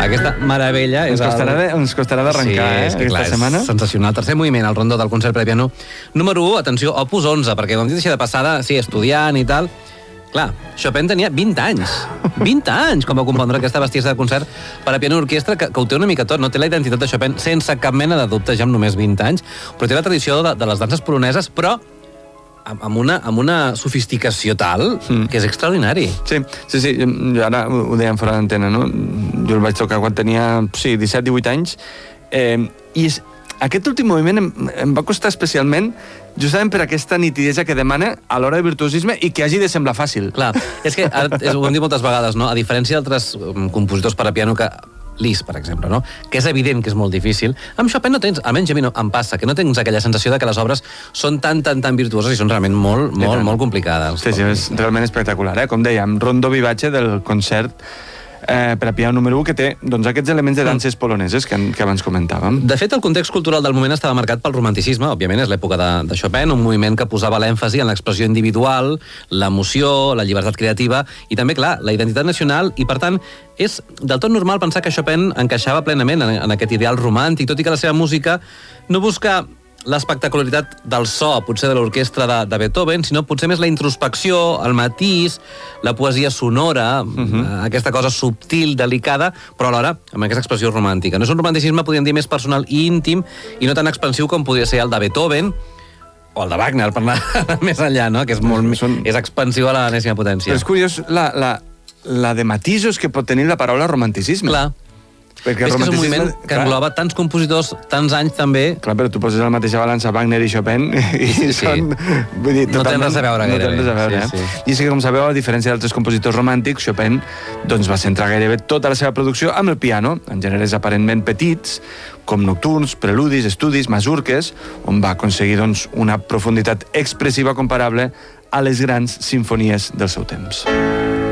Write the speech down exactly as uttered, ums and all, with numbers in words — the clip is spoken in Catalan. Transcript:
aquesta meravella... Ens costarà, de, ens costarà d'arrencar, sí, eh, aquesta clar, setmana. Sensacional. Tercer moviment, el rondó del concert per a piano. Número u, atenció, opus onze, perquè com hem dit així de passada, sí, estudiant i tal... Clar, Chopin tenia vint anys. vint anys, com va compondre aquesta bestiesa de concert per a piano i orquestra, que, que ho té una mica tot, no té la identitat de Chopin sense cap mena de dubte, ja amb només vint anys, però té la tradició de, de les danses poloneses, però amb una, amb una sofisticació tal mm. que és extraordinari. Sí, sí, sí, jo ara ho dèiem fora d'antena, no? Jo el vaig tocar quan tenia, sí, disset divuit anys, eh, i és, aquest últim moviment em, em va costar especialment justament per aquesta nitidesa que demana a l'hora de virtuosisme i que hagi de semblar fàcil. Clar, és que, ara, ho hem dit moltes vegades, no? A diferència d'altres compositors per a piano que Liszt, per exemple, no? Que és evident que és molt difícil. Amb Chopin no tens, almenys a mi no, em passa, que no tens aquella sensació de que les obres són tan, tan, tan virtuoses i són realment molt, molt, molt complicades. Sí, sí, és realment espectacular, eh? Com dèiem, rondo vivace del concert eh, per a piano número u, que té doncs, aquests elements de danses poloneses que, que abans comentàvem. De fet, el context cultural del moment estava marcat pel romanticisme, òbviament és l'època de, de Chopin, un moviment que posava l'èmfasi en l'expressió individual, l'emoció, la llibertat creativa i també, clar, la identitat nacional i, per tant, és del tot normal pensar que Chopin encaixava plenament en, en aquest ideal romàntic, tot i que la seva música no busca l'espectacularitat del so, potser de l'orquestra de, de Beethoven, sinó potser més la introspecció, el matís, la poesia sonora, uh-huh. aquesta cosa subtil, delicada, però alhora amb aquesta expressió romàntica. No és un romanticisme, podríem dir, més personal i íntim, i no tan expansiu com podria ser el de Beethoven, o el de Wagner, per anar més enllà, no? Que és, molt, Són... és expansiu a l'enèsima potència. Però és curiós la, la, la de matisos que pot tenir la paraula romanticisme. Clar. Perquè és que és un moviment que clar, engloba tants compositors, tants anys també... Clar, però tu poses a la mateixa balança Wagner i Chopin i sí, sí. són... Vull dir, no tenen res a veure gairebé. No tenen res a veure, sí, eh? Sí. I és que, com sabeu, a diferència d'altres compositors romàntics, Chopin doncs, va centrar gairebé tota la seva producció amb el piano, en gèneres aparentment petits, com nocturns, preludis, estudis, masurques, on va aconseguir doncs, una profunditat expressiva comparable a les grans simfonies del seu temps.